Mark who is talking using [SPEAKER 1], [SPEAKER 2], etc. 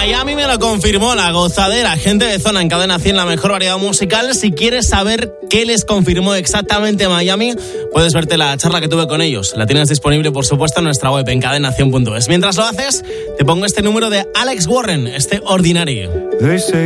[SPEAKER 1] Miami me lo confirmó, la gozadera, gente de zona en Cadena 100, la mejor variedad musical. Si quieres saber qué les confirmó exactamente Miami, puedes verte la charla que tuve con ellos. La tienes disponible, por supuesto, en nuestra web, en cadena100.es. Mientras lo haces, te pongo este número de Alex Warren, este Ordinary.